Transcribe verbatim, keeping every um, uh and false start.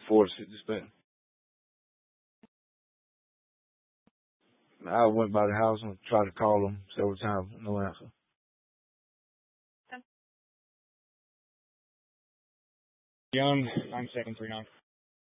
afford to spend. I went by the house and tried to call them several times. No answer. Young, nine seven three nine.